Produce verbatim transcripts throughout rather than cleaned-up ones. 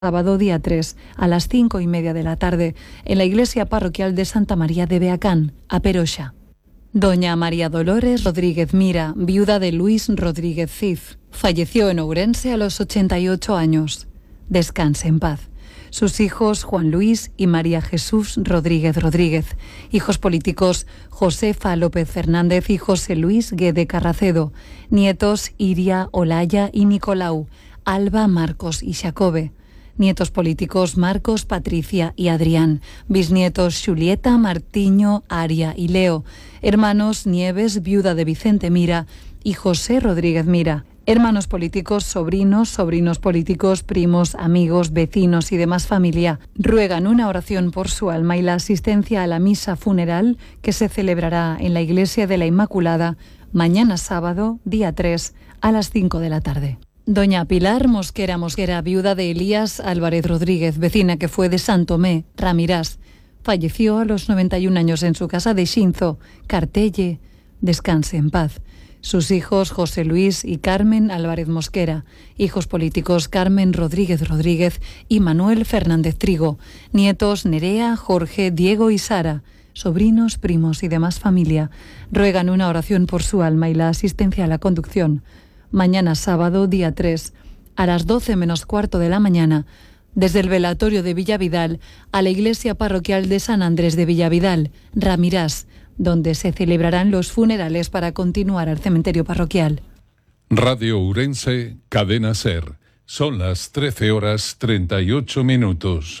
Sábado día tres, a las cinco y media de la tarde, en la iglesia parroquial de Santa María de Beacán, a Peroxa. Doña María Dolores Rodríguez Mira, viuda de Luis Rodríguez Cid, falleció en Ourense a los ochenta y ocho años. Descanse en paz. Sus hijos Juan Luis y María Jesús Rodríguez Rodríguez. Hijos políticos Josefa López Fernández y José Luis Guede Carracedo. Nietos Iria, Olaya y Nicolau. Alba, Marcos y Jacobe. Nietos políticos Marcos, Patricia y Adrián. Bisnietos Julieta, Martiño, Aria y Leo. Hermanos Nieves, viuda de Vicente Mira, y José Rodríguez Mira. Hermanos políticos, sobrinos, sobrinos políticos, primos, amigos, vecinos y demás familia ruegan una oración por su alma y la asistencia a la misa funeral que se celebrará en la Iglesia de la Inmaculada mañana sábado, día tres, a las cinco de la tarde. Doña Pilar Mosquera Mosquera, viuda de Elías Álvarez Rodríguez, vecina que fue de Santomé, Ramirás, falleció a los noventa y un años en su casa de Xinzo, Cartelle. Descanse en paz. Sus hijos José Luis y Carmen Álvarez Mosquera, hijos políticos Carmen Rodríguez Rodríguez y Manuel Fernández Trigo, nietos Nerea, Jorge, Diego y Sara, sobrinos, primos y demás familia, ruegan una oración por su alma y la asistencia a la conducción. Mañana sábado, día tres, a las doce menos cuarto de la mañana, desde el velatorio de Villavidal a la iglesia parroquial de San Andrés de Villavidal, Ramirás, donde se celebrarán los funerales para continuar al cementerio parroquial. Radio Ourense, Cadena SER. Son las trece horas treinta y ocho minutos.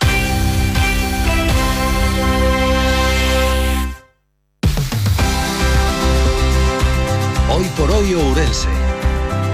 Hoy por hoy Ourense.